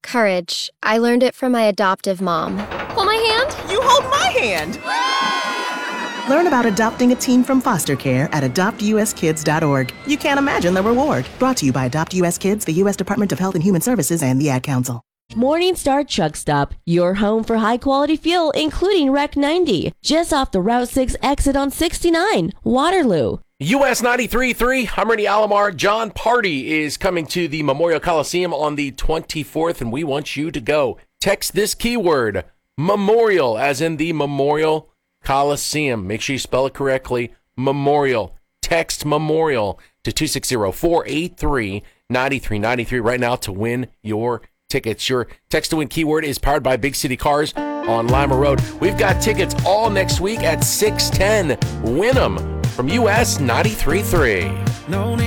Courage. I learned it from my adoptive mom. Hold my hand? You hold my hand! Learn about adopting a teen from foster care at adoptuskids.org. You can't imagine the reward. Brought to you by Adopt US Kids, the U.S. Department of Health and Human Services, and the Ad Council. Morningstar Truck Stop, your home for high-quality fuel, including Rec 90, just off the Route 6 exit on 69, Waterloo. US 93.3, I'm Ernie Alomar. John Party is coming to the Memorial Coliseum on the 24th, and we want you to go. Text this keyword, Memorial, as in the Memorial Coliseum. Make sure you spell it correctly, Memorial. Text Memorial to 260-483-9393 right now to win your tickets. Your text to win keyword is powered by Big City Cars on Lima Road. We've got tickets all next week at 6:10. Win them from US 93.3.